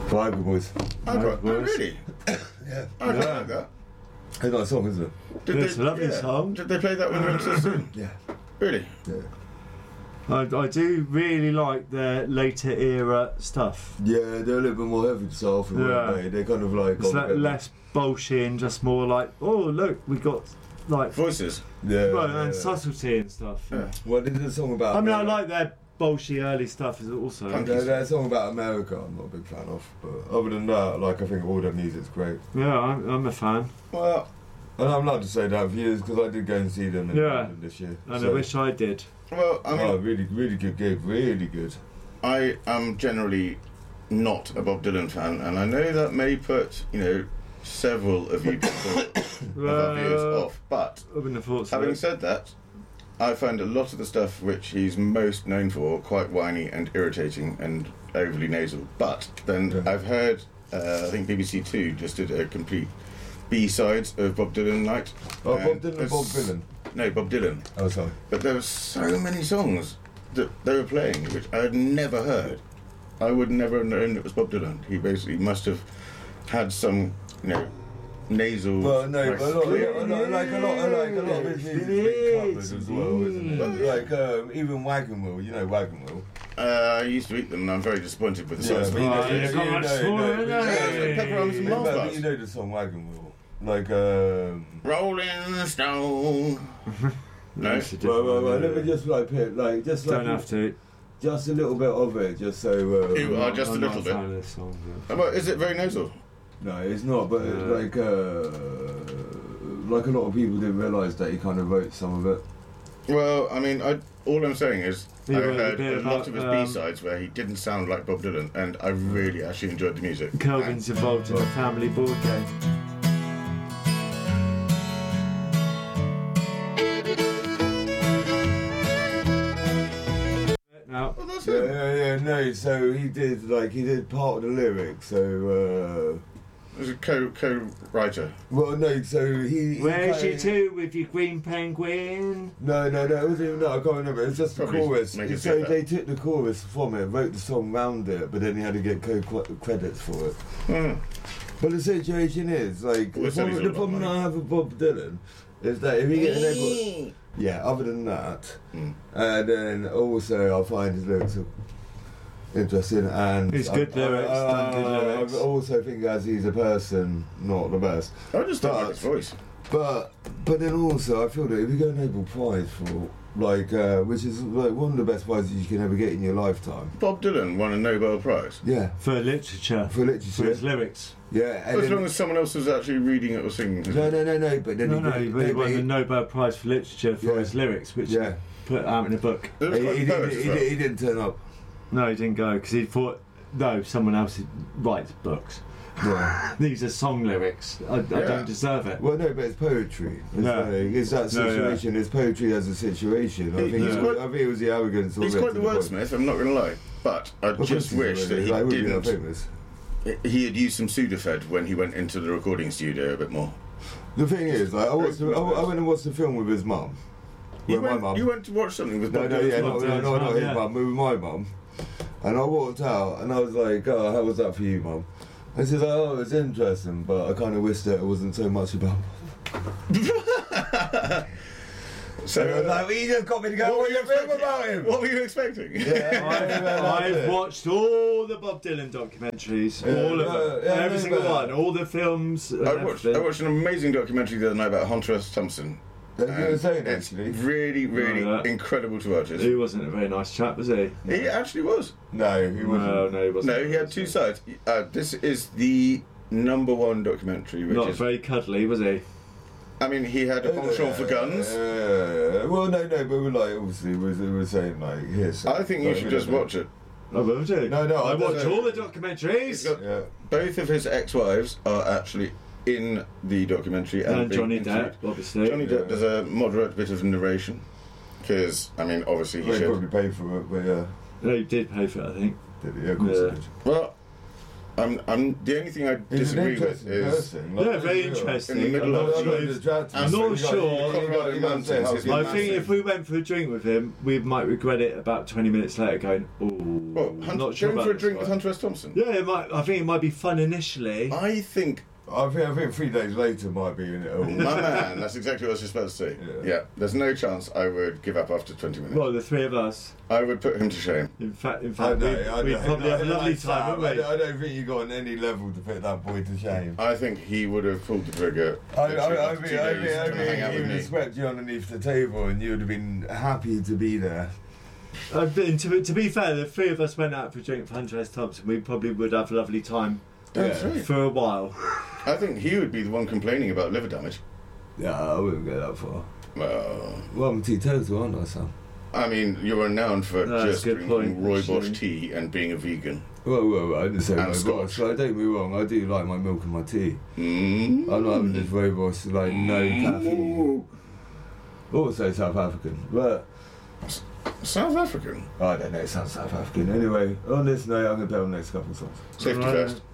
Viagra Boys. Oh, really? Yeah. I don't like that. It's a nice song, isn't it? It's a lovely song. Did they play that when you went to the cinema? Yeah. Really? Yeah. I do really like their later era stuff. Yeah, they're a little bit more heavy soulful, aren't they? They're kind of like... It's less bullshit and just more like, oh, look, we got, like... Voices. Yeah. And subtlety and stuff. Yeah. Well, there's a song about... I mean, I like their bullshit early stuff also. There's a song about America I'm not a big fan of, but other than that, like, I think all their music's great. Yeah, I'm a fan. Well... And I'm allowed to say that for years, because I did go and see them in London this year. And I wish I did. Well, I mean... really, really good gig, really good. I am generally not a Bob Dylan fan, and I know that may put, several of you people of our viewers off, but I wouldn't have thought so. having said that, I find a lot of the stuff which he's most known for quite whiny and irritating and overly nasal. But then I've heard, I think BBC Two just did a complete B-sides of Bob Dylan night. Oh, Bob Dylan or Bob Dylan? No, Bob Dylan. Oh, sorry. But there were so many songs that they were playing which I had never heard. I would never have known it was Bob Dylan. He basically must have had some, nasal... Well, no, but a lot of his music's been covered as well, isn't it? Like, even Wagon Wheel, you know Wagon Wheel? I used to eat them and I'm very disappointed with the songs. Pepperonis and Mars But bars. you know the song Wagon Wheel? Like, Rolling Stone. No? well, let me just like pick, like, just like... Don't have to. Just a little bit of it, just so... You are just a little bit. Of this song, Well, is it very nasal? No, it's not, but like a lot of people didn't realise that he kind of wrote some of it. Well, I mean, all I'm saying is He I wrote a heard bit a lot about, of his B-sides where he didn't sound like Bob Dylan, and I really actually enjoyed the music. Kelvin's involved in a family board game. Now, Well, that's it. No, so he did part of the lyrics, so... He was a co-writer. Well, no, so he... where's you to with your green penguin? No, it wasn't even that, I can't remember, it was just the Probably chorus. make it So fit they took the chorus from it, wrote the song round it, but then he had to get credits for it. But the situation is, like, Well, the problem I have with Bob Dylan is that if he gets an egg... Yeah, other than that, and then also I find his lyrics interesting, and It's good lyrics, done good lyrics. I also think as he's a person, not the best. I just don't like his voice. But then also I feel that if you get a Nobel Prize for which is like one of the best prizes you can ever get in your lifetime. Bob Dylan won a Nobel Prize. Yeah, For literature. for literature. For his lyrics. Yeah, and As then, long as someone else was actually reading it or singing it. no. But then He won the Nobel Prize for literature for Yeah. his lyrics, which Yeah, put out in a book. There was quite he a poet as well. didn't turn up. No, he didn't go because he thought, no, someone else writes books. Yeah. These are song lyrics. I Yeah. don't deserve it. Well, no, but it's poetry. It's, No. it's that No, yeah. situation. It's poetry as a situation. I think He's I think it was the arrogance. of He's it quite to the point. wordsmith, I'm not going to lie. But I Of just course wish he's that a- he like, wouldn't be that didn't. famous. He had used some Sudafed when he went into the recording studio a bit more. The thing is, like, I went and watched the film with his mum. You With my mum. went to watch something with No, Bob no, Dylan's yeah, mum? not his Yeah. mum, with my mum. And I walked out and I was like, oh, how was that for you, mum? And she's like, oh, it was interesting, but I kind of wish that it wasn't so much about. So, And I was like, well, you just got me to go, what do you think about him? What were you expecting? I've watched all the Bob Dylan documentaries, all of them, yeah, every no, single but- one, all the films. And I watched everything. an amazing documentary the other night about Hunter S. Thompson. That's what you're saying, It's actually. really, really No, incredible to watch. He wasn't a very nice chap, was he? He actually was. No, he wasn't. No, he wasn't. No, he had two sides. This is the #1 documentary, which Not is. very cuddly, was he? I mean, he had a penchant for guns. Well, no, but we're like, obviously, we're saying, like, here's. I think you should just watch it. I will do. No, I I watch don't- all the documentaries. He's got- Yeah. Both of his ex-wives are actually in the documentary. And being Johnny interviewed. Depp, obviously. Johnny Depp does a moderate bit of narration. Because, I mean, obviously he They should. probably paid for it, but yeah. No, he did pay for it, I think. Did he? Yeah, of course Yeah. he did. Well, I'm the only thing I He's disagree an with interesting is person. Like, Yeah, very really interesting. in the middle of I'm not sure. Colorado mountains is I massive. think if we went for a drink with him, we might regret it about 20 minutes later, going, "Ooh, Well, not sure going about for a this drink with one." Hunter S. Thompson. Yeah, it might. I think it might be fun initially. I think, I think 3 days later might be in it all. my man, that's exactly what I was just about to say. Yeah. There's no chance I would give up after 20 minutes. Well, the three of us. I would put him to shame. In fact, I we'd know, probably have a lovely Sam, time, wouldn't we? I don't think you got on any level to put that boy to shame. I think he would have pulled the trigger. I literally think after 2 days trying to hang out he with would have me. swept you underneath the table and you would have been happy to be there. And to be fair, the three of us went out for a drink for Hunter S. Thompson. We probably would have a lovely time That's Yeah. right. for a while. I think he would be the one complaining about liver damage. Yeah, I wouldn't go that far. Well, Well, I'm teetotal, aren't I, Sam? I mean, you're renowned for That's just a good drinking point, rooibos actually. tea and being a vegan. Well, I didn't say And my Scotch. boss. Like, don't get me wrong, I do like my milk and my tea. Mm. I'm not having this robust, like, no caffeine. Also South African, but South African. I don't know, it sounds South African. Anyway, on this note, I'm going to play on the next couple of songs. Safety Right. first.